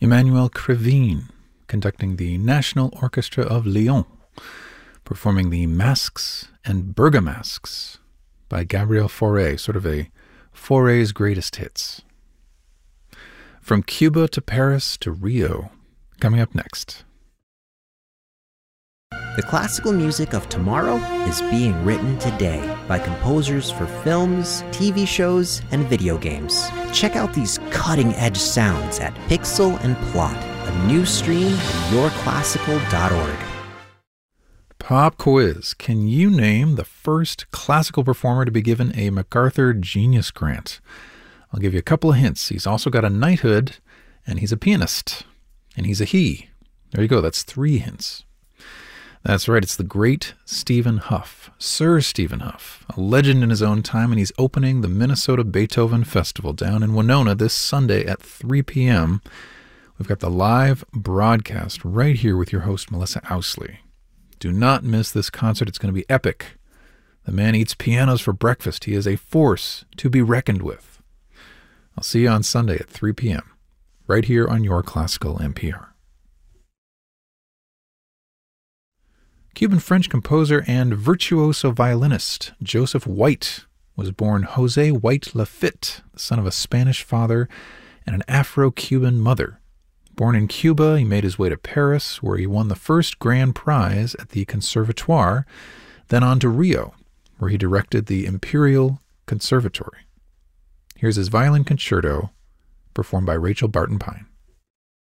Emmanuel Krivine, conducting the National Orchestra of Lyon, performing the Masques and Bergamasques by Gabriel Fauré, sort of a Fauré's greatest hits. From Cuba to Paris to Rio, coming up next. The classical music of tomorrow is being written today by composers for films, TV shows, and video games. Check out these cutting-edge sounds at Pixel and Plot, a new stream at yourclassical.org. Pop quiz. Can you name the first classical performer to be given a MacArthur Genius Grant? I'll give you a couple of hints. He's also got a knighthood, and he's a pianist, and he's a he. There you go. That's 3 hints. That's right, it's the great Stephen Hough, Sir Stephen Hough, a legend in his own time, and he's opening the Minnesota Beethoven Festival down in Winona this Sunday at 3 p.m. We've got the live broadcast right here with your host, Melissa Ousley. Do not miss this concert. It's going to be epic. The man eats pianos for breakfast. He is a force to be reckoned with. I'll see you on Sunday at 3 p.m. right here on Your Classical NPR. Cuban-French composer and virtuoso violinist Joseph White was born Jose White Lafitte, the son of a Spanish father and an Afro-Cuban mother. Born in Cuba, he made his way to Paris, where he won the first grand prize at the Conservatoire, then on to Rio, where he directed the Imperial Conservatory. Here's his violin concerto, performed by Rachel Barton Pine.